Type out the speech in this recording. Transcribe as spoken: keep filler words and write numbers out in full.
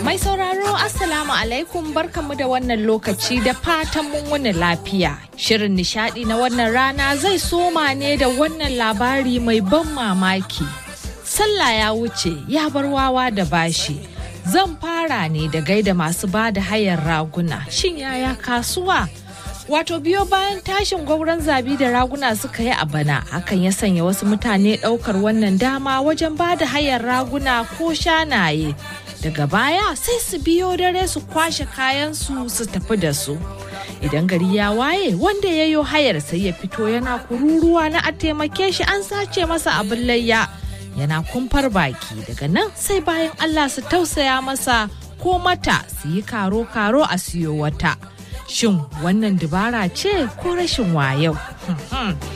Mai sauraro Assalamu alaikum barkanmu da wannan lokaci da fatan mun wuni lafiya. Shirin nishadi na wannan rana zai soma ne da wannan labari mai ban mamaki. Sallah ya wuce ya bar wawa da bashi. Zan fara ne da gaida masu ba da hayar raguna. Shin yaya kasuwa? Wato biyo bayan tashin gwauron zabi da raguna suka yi a bana, hakan ya sanya wasu mutane ɗaukar wannan dama wajen ba da hayar raguna ko shanaye. Daga baya sai su biyo dare su kwashe kayansu su tafi da su. Idan gari ya waye wanda ya yo hayar sai ya fito yana kururuwa na a taimake shi an sace masa abin layya. Yana kumfar baki, daga nan sai bayan Allah su tausaya masa ko mata su yi karo-karo a siyo wata. Shin wannan dabara ce ko rashin wayo?